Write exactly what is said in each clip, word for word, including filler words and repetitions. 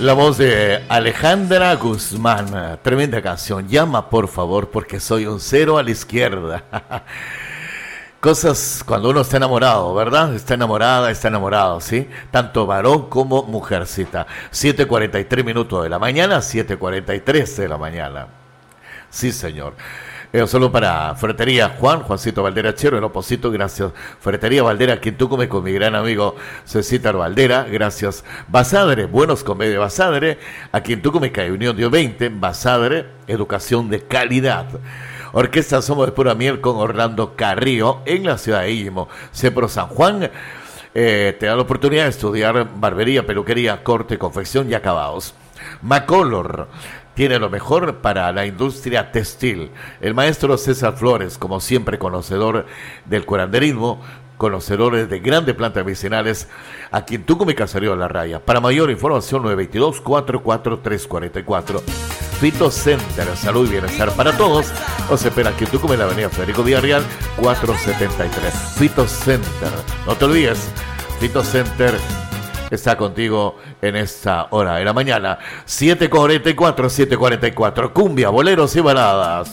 La voz de Alejandra Guzmán, tremenda canción. Llama por favor porque soy un cero a la izquierda. Cosas cuando uno está enamorado, ¿verdad? Está enamorada, está enamorado, ¿sí? Tanto varón como mujercita. siete cuarenta y tres minutos de la mañana, siete cuarenta y tres de la mañana. Sí, señor. Eh, solo para Ferretería Juan, Juancito Valdera Chero, en Oposito, gracias. Ferretería Valdera, quien tú comes con mi gran amigo Cecítar Valdera, gracias. Basadre, Buenos Comedia Basadre, a quien tú comes cae Unión Dio veinte, Basadre, educación de calidad. Orquesta Somos de Pura Miel con Orlando Carrillo en la ciudad de Illimo. Cepro San Juan, eh, te da la oportunidad de estudiar barbería, peluquería, corte, confección y acabados. Macolor tiene lo mejor para la industria textil. El maestro César Flores, como siempre conocedor del curanderismo, conocedores de grandes plantas medicinales, a quien tú come Caserío de la Raya. Para mayor información, nueve dos dos, cuatro cuatro tres cuatro cuatro. Fito Center, salud y bienestar para todos. Os espera aquí en tu come en la avenida Federico Villarreal, cuatrocientos setenta y tres. Fito Center, no te olvides, Fito Center está contigo en esta hora de la mañana. siete cuarenta y cuatro, siete cuarenta y cuatro. Cumbia, boleros y baladas.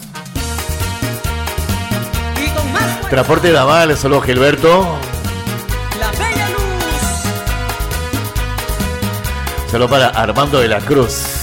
Transporte Naval, solo Gilberto. La bella luz. Solo para Armando de la Cruz.